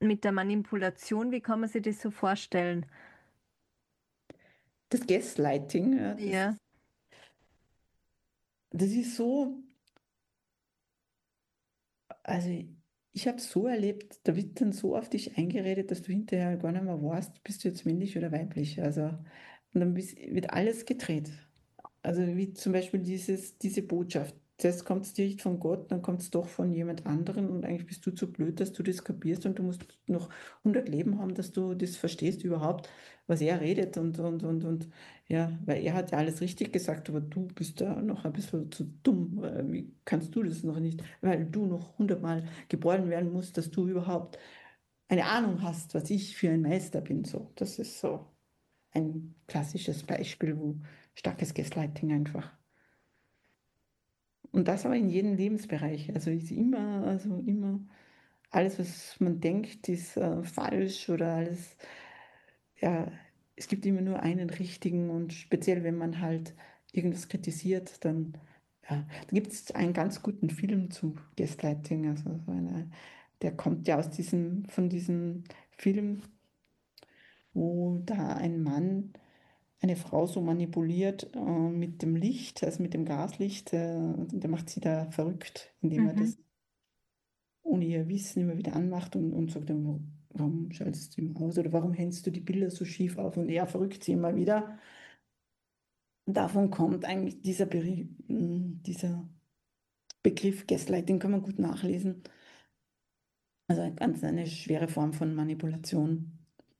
mit der Manipulation, wie kann man sich das so vorstellen? Das Gaslighting, ja, Ja. das ist so, also ich habe es so erlebt, da wird dann so auf dich eingeredet, dass du hinterher gar nicht mehr weißt, bist du jetzt männlich oder weiblich. Also, und dann wird alles gedreht. Also wie zum Beispiel diese Botschaft. Zuerst kommt es nicht von Gott, dann kommt es doch von jemand anderem und eigentlich bist du zu blöd, dass du das kapierst und du musst noch 100 Leben haben, dass du das verstehst überhaupt, was er redet und ja, weil er hat ja alles richtig gesagt, aber du bist da noch ein bisschen zu dumm. Wie kannst du das noch nicht? Weil du noch 100-mal geboren werden musst, dass du überhaupt eine Ahnung hast, was ich für ein Meister bin. So, das ist so ein klassisches Beispiel, wo starkes Gaslighting einfach. Und das aber in jedem Lebensbereich. Also immer, alles, was man denkt, ist falsch oder alles, ja, es gibt immer nur einen richtigen und speziell, wenn man halt irgendwas kritisiert, dann, ja, da gibt es einen ganz guten Film zu Gaslighting, der kommt ja von diesem Film, wo da ein Mann eine Frau so manipuliert mit dem Licht, also mit dem Gaslicht, und der macht sie da verrückt, indem er Mhm. das ohne ihr Wissen immer wieder anmacht und sagt dann, warum schaltest du ihn aus oder warum hängst du die Bilder so schief auf und er verrückt sie immer wieder. Und davon kommt eigentlich dieser Begriff Gaslighting, kann man gut nachlesen. Also ganz eine schwere Form von Manipulation.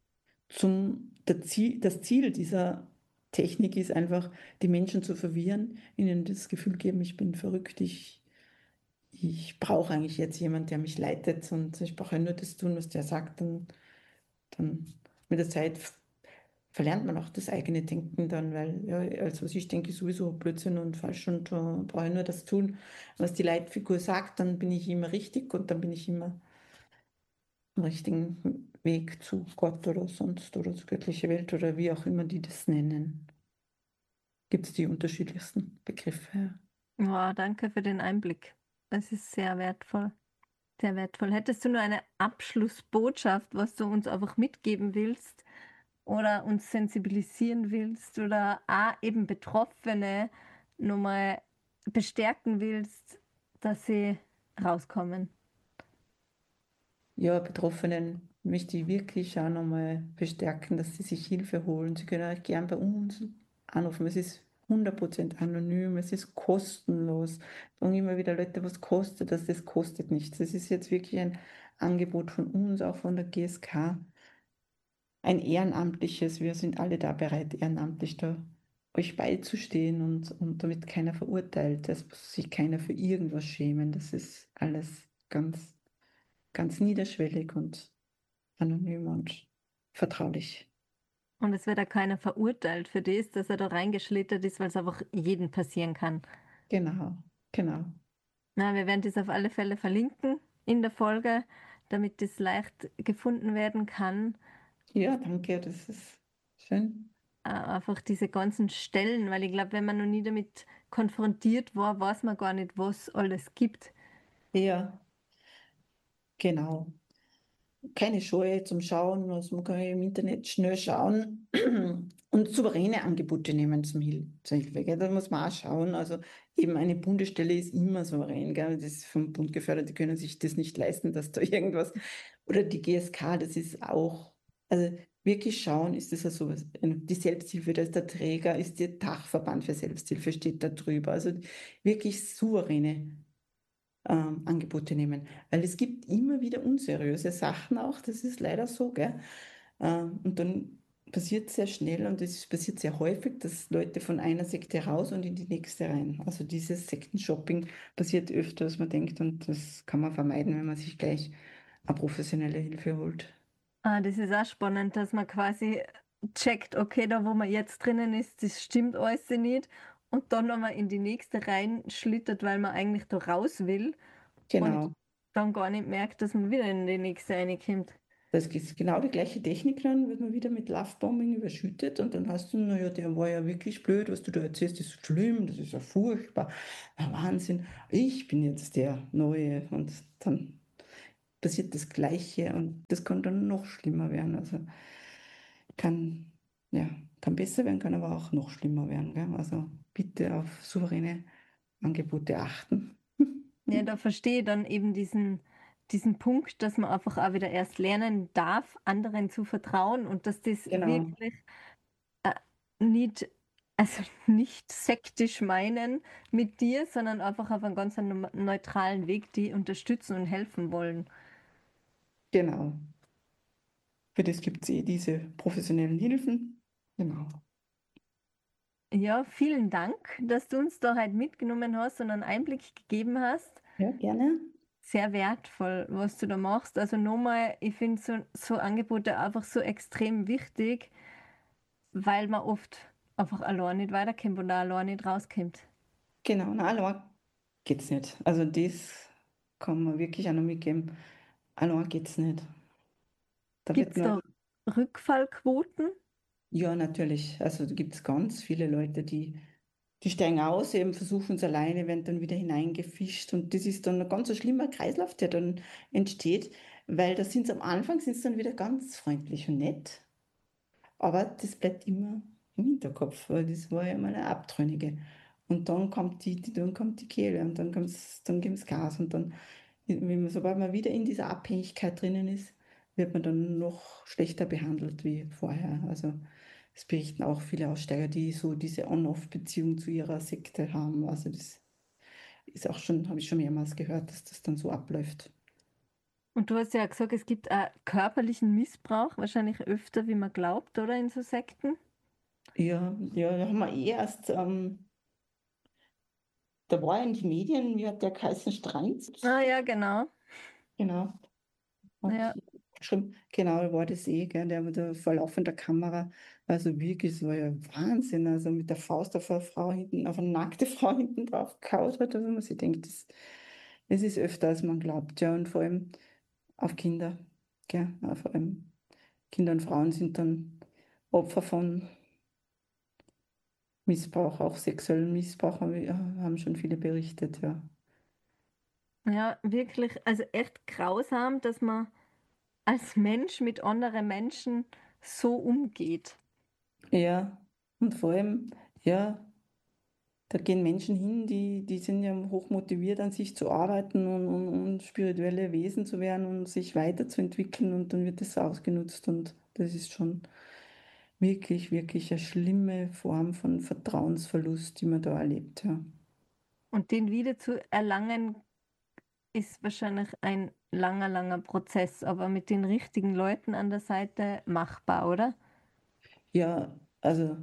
Das Ziel dieser Technik ist einfach, die Menschen zu verwirren, ihnen das Gefühl geben, ich bin verrückt, ich brauche eigentlich jetzt jemanden, der mich leitet und ich brauche nur das tun, was der sagt. Dann mit der Zeit verlernt man auch das eigene Denken dann, weil ja, also was ich denke, ist sowieso Blödsinn und falsch und brauche nur das tun, was die Leitfigur sagt, dann bin ich immer richtig und dann bin ich immer am richtigen Weg zu Gott oder sonst oder zur göttlichen Welt oder wie auch immer die das nennen. Gibt es die unterschiedlichsten Begriffe. Ja. Ja, danke für den Einblick. Es ist sehr wertvoll. Sehr wertvoll. Hättest du nur eine Abschlussbotschaft, was du uns einfach mitgeben willst oder uns sensibilisieren willst oder auch eben Betroffene nochmal bestärken willst, dass sie rauskommen? Ja, Betroffenen möchte ich wirklich auch nochmal bestärken, dass sie sich Hilfe holen. Sie können auch gern bei uns anrufen. Es ist 100% anonym, es ist kostenlos. Sagen immer wieder Leute, was kostet das? Das kostet nichts. Das ist jetzt wirklich ein Angebot von uns, auch von der GSK. Ein ehrenamtliches, wir sind alle da bereit, ehrenamtlich da euch beizustehen und damit keiner verurteilt. Es muss sich keiner für irgendwas schämen. Das ist alles ganz niederschwellig und anonym und vertraulich. Und es wird da keiner verurteilt für das, dass er da reingeschlittert ist, weil es einfach jedem passieren kann. Genau, genau. Na, wir werden das auf alle Fälle verlinken in der Folge, damit das leicht gefunden werden kann. Ja, danke, das ist schön. Einfach diese ganzen Stellen, weil ich glaube, wenn man noch nie damit konfrontiert war, weiß man gar nicht, was alles gibt. Ja, genau. Keine Scheu zum Schauen, also man kann ja im Internet schnell schauen und souveräne Angebote nehmen zur Hilfe. Gell? Da muss man auch schauen. Also eben eine Bundesstelle ist immer souverän. Gell? Das ist vom Bund gefördert, die können sich das nicht leisten, dass da irgendwas. Oder die GSK, das ist auch. Also wirklich schauen, ist das ja sowas. Die Selbsthilfe, da ist der Träger, ist der Dachverband für Selbsthilfe, steht da drüber. Also wirklich souveräne Angebote nehmen. Weil es gibt immer wieder unseriöse Sachen auch, das ist leider so, gell? Und dann passiert sehr schnell und es passiert sehr häufig, dass Leute von einer Sekte raus und in die nächste rein. Also dieses Sektenshopping passiert öfter, als man denkt und das kann man vermeiden, wenn man sich gleich eine professionelle Hilfe holt. Das ist auch spannend, dass man quasi checkt, okay, da wo man jetzt drinnen ist, das stimmt alles nicht. Und dann nochmal in die nächste reinschlittert, weil man eigentlich da raus will und Genau. dann gar nicht merkt, dass man wieder in die nächste reinkommt. Das ist genau die gleiche Technik, dann wird man wieder mit Lovebombing überschüttet und dann hast du, naja, der war ja wirklich blöd, was du da erzählst, ist schlimm, das ist ja furchtbar, ja, Wahnsinn, ich bin jetzt der Neue und dann passiert das Gleiche und das kann dann noch schlimmer werden. Also kann, ja, kann besser werden, kann aber auch noch schlimmer werden. Gell? Also bitte auf souveräne Angebote achten. Ja, da verstehe ich dann eben diesen Punkt, dass man einfach auch wieder erst lernen darf, anderen zu vertrauen und dass das Genau, wirklich äh, nicht, also nicht sektisch meinen mit dir, sondern einfach auf einem ganz neutralen Weg, die unterstützen und helfen wollen. genau. Für das gibt es diese professionellen Hilfen. Genau. Ja, vielen Dank, dass du uns da heute mitgenommen hast und einen Einblick gegeben hast. Ja, gerne. Sehr wertvoll, was du da machst. Also nochmal, ich finde so Angebote einfach so extrem wichtig, weil man oft einfach allein nicht weiterkommt und auch allein nicht rauskommt. Genau, na, allein geht's nicht. Also das kann man wirklich auch noch mitgeben. Allein geht's nicht. Da Gibt wird es nur, da Rückfallquoten? ja, natürlich. Also da gibt es ganz viele Leute, die steigen aus, eben versuchen es alleine, werden dann wieder hineingefischt. Und das ist dann ein ganz so schlimmer Kreislauf, der dann entsteht, weil da sind am Anfang sind dann wieder ganz freundlich und nett. Aber das bleibt immer im Hinterkopf, weil das war ja mal eine Abtrünnige. Und dann kommt die Kehle und dann gibt's Gas und dann, wenn man, sobald man wieder in dieser Abhängigkeit drinnen ist, wird man dann noch schlechter behandelt wie vorher. Also es berichten auch viele Aussteiger, die so diese On-Off-Beziehung zu ihrer Sekte haben. Also das ist auch schon, habe ich schon mehrmals gehört, dass das dann so abläuft. Und du hast ja gesagt, es gibt auch körperlichen Missbrauch, wahrscheinlich öfter, wie man glaubt, oder in so Sekten? Ja, ja, da haben wir erst, da war ja in den Medien, wie hat der geheißen, Streins? Ah ja, genau. Genau. Hat Ja, hier geschrieben, genau, war das gell, der mit der vor laufender Kamera, also wirklich, es war ja Wahnsinn, also mit der Faust auf eine Frau hinten, auf eine nackte Frau hinten drauf gehauen hat, also man sich denkt, das ist öfter, als man glaubt, ja, und vor allem auf Kinder, gell, vor allem Kinder und Frauen sind dann Opfer von Missbrauch, auch sexuellen Missbrauch, haben schon viele berichtet, ja. ja, wirklich, also echt grausam, dass man als Mensch mit anderen Menschen so umgeht. Ja, und vor allem, ja, da gehen Menschen hin, die sind ja hoch motiviert, an sich zu arbeiten und spirituelle Wesen zu werden und sich weiterzuentwickeln und dann wird das ausgenutzt und das ist schon wirklich, wirklich eine schlimme Form von Vertrauensverlust, die man da erlebt. Ja, Und den wieder zu erlangen, ist wahrscheinlich ein langer, langer Prozess, aber mit den richtigen Leuten an der Seite machbar, oder? ja, also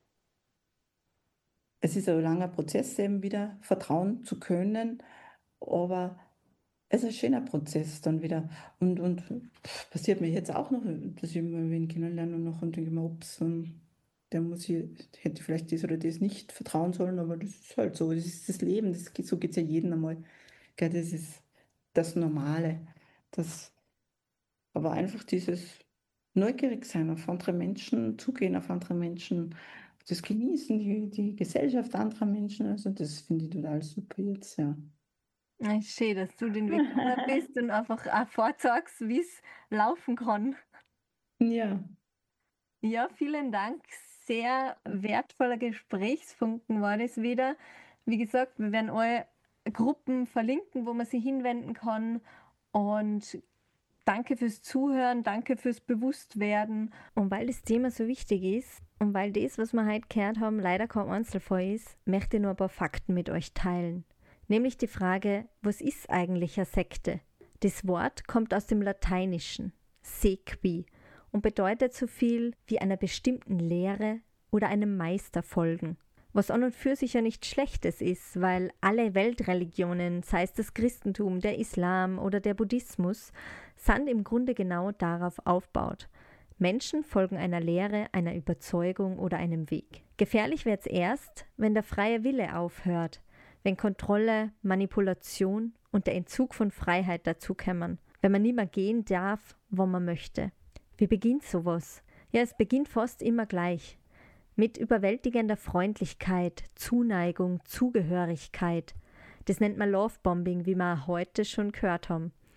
es ist ein langer Prozess, eben wieder vertrauen zu können, aber es ist ein schöner Prozess dann wieder. Und passiert mir jetzt auch noch, dass ich mal wen kennenlerne und nachher denke ich mir, ups, der muss hier, hätte vielleicht das oder das nicht vertrauen sollen, aber das ist halt so, das ist das Leben, so geht es ja jedem einmal. Gell, das ist das Normale. Das, aber einfach dieses neugierig sein auf andere Menschen, zugehen auf andere Menschen, das Genießen, die Gesellschaft anderer Menschen, also das finde ich total super jetzt, ja. Ja, schön, dass du den Weg gegangen bist und einfach auch vorzeigst, wie es laufen kann. Ja, Ja, vielen Dank. Sehr wertvoller Gesprächsfunken war das wieder. Wie gesagt, wir werden eure Gruppen verlinken, wo man sich hinwenden kann. Und danke fürs Zuhören, danke fürs Bewusstwerden. Und weil das Thema so wichtig ist und weil das, was wir heute gehört haben, leider kein Einzelfall ist, möchte ich nur ein paar Fakten mit euch teilen. Nämlich die Frage, was ist eigentlich eine Sekte? Das Wort kommt aus dem Lateinischen, sequi, und bedeutet so viel wie einer bestimmten Lehre oder einem Meister folgen. Was an und für sich ja nichts Schlechtes ist, weil alle Weltreligionen, sei es das Christentum, der Islam oder der Buddhismus, sind im Grunde genau darauf aufbaut. Menschen folgen einer Lehre, einer Überzeugung oder einem Weg. Gefährlich wird es erst, wenn der freie Wille aufhört, wenn Kontrolle, Manipulation und der Entzug von Freiheit dazukommen, wenn man nicht mehr gehen darf, wo man möchte. Wie beginnt sowas? Ja, es beginnt fast immer gleich. Mit überwältigender Freundlichkeit, Zuneigung, Zugehörigkeit. Das nennt man Lovebombing, wie wir heute schon gehört haben.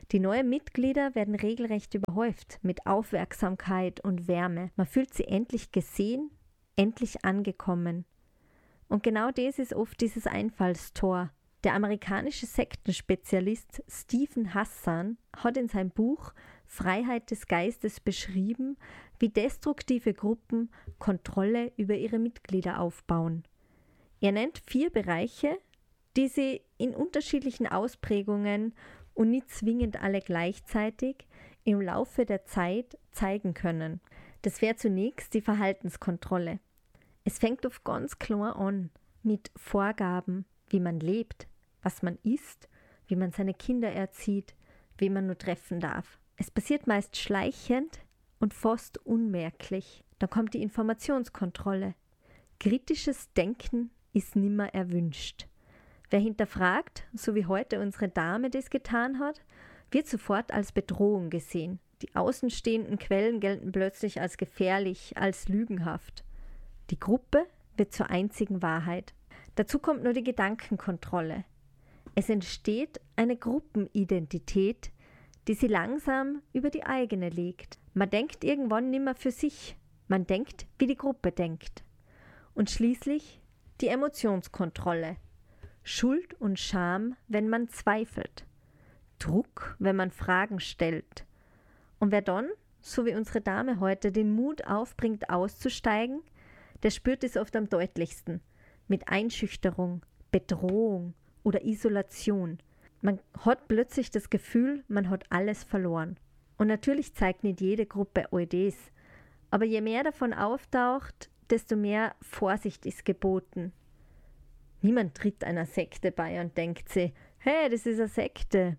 Die neuen Mitglieder werden regelrecht überhäuft mit Aufmerksamkeit und Wärme. Man fühlt sich endlich gesehen, endlich angekommen. Und genau das ist oft dieses Einfallstor. Der amerikanische Sektenspezialist Stephen Hassan hat in seinem Buch Freiheit des Geistes beschrieben, wie destruktive Gruppen Kontrolle über ihre Mitglieder aufbauen. Er nennt 4 Bereiche, die sie in unterschiedlichen Ausprägungen und nicht zwingend alle gleichzeitig im Laufe der Zeit zeigen können. Das wäre zunächst die Verhaltenskontrolle. Es fängt oft ganz klar an mit Vorgaben, wie man lebt, was man isst, wie man seine Kinder erzieht, wen man nur treffen darf. Es passiert meist schleichend und fast unmerklich. Dann kommt die Informationskontrolle. Kritisches Denken ist nimmer erwünscht. Wer hinterfragt, so wie heute unsere Dame das getan hat, wird sofort als Bedrohung gesehen. Die außenstehenden Quellen gelten plötzlich als gefährlich, als lügenhaft. Die Gruppe wird zur einzigen Wahrheit. Dazu kommt nur die Gedankenkontrolle. Es entsteht eine Gruppenidentität, die sie langsam über die eigene legt. Man denkt irgendwann nimmer für sich, man denkt, wie die Gruppe denkt. Und schließlich die Emotionskontrolle. Schuld und Scham, wenn man zweifelt. Druck, wenn man Fragen stellt. Und wer dann, so wie unsere Dame heute, den Mut aufbringt, auszusteigen, der spürt es oft am deutlichsten. Mit Einschüchterung, Bedrohung oder Isolation. Man hat plötzlich das Gefühl, man hat alles verloren. Und natürlich zeigt nicht jede Gruppe all das. Aber je mehr davon auftaucht, desto mehr Vorsicht ist geboten. Niemand tritt einer Sekte bei und denkt sich, hey, das ist eine Sekte.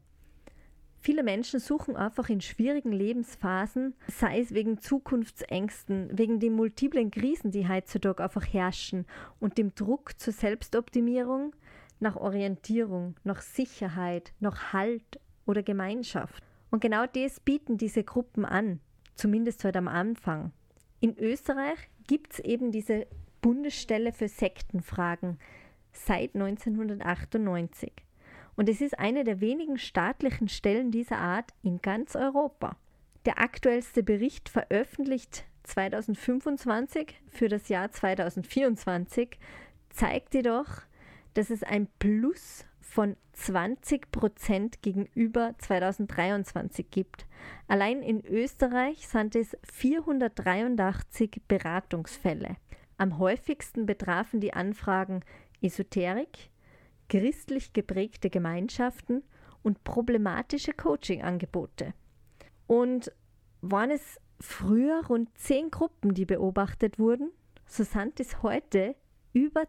Viele Menschen suchen einfach in schwierigen Lebensphasen, sei es wegen Zukunftsängsten, wegen den multiplen Krisen, die heutzutage einfach herrschen und dem Druck zur Selbstoptimierung, nach Orientierung, nach Sicherheit, nach Halt oder Gemeinschaft. Und genau das bieten diese Gruppen an, zumindest heute am Anfang. In Österreich gibt es eben diese Bundesstelle für Sektenfragen seit 1998. Und es ist eine der wenigen staatlichen Stellen dieser Art in ganz Europa. Der aktuellste Bericht, veröffentlicht 2025 für das Jahr 2024, zeigt jedoch, dass es ein Plus von 20% gegenüber 2023 gibt. Allein in Österreich sind es 483 Beratungsfälle. Am häufigsten betrafen die Anfragen Esoterik, christlich geprägte Gemeinschaften und problematische Coaching-Angebote. Und waren es früher rund 10 Gruppen, die beobachtet wurden, so sind es heute über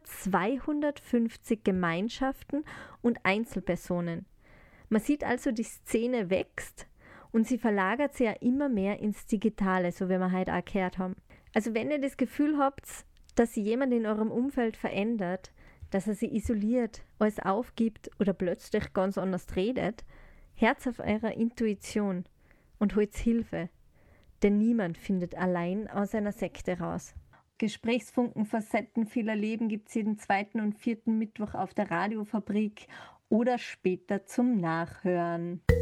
250 Gemeinschaften und Einzelpersonen. Man sieht also, die Szene wächst und sie verlagert sich ja immer mehr ins Digitale, so wie wir heute auch gehört haben. Also wenn ihr das Gefühl habt, dass sich jemand in eurem Umfeld verändert, dass er sich isoliert, alles aufgibt oder plötzlich ganz anders redet, hört auf eurer Intuition und holt Hilfe. Denn niemand findet allein aus einer Sekte raus. Gesprächsfunken, Facetten vieler Leben gibt es jeden 2. und 4. Mittwoch auf der Radiofabrik oder später zum Nachhören.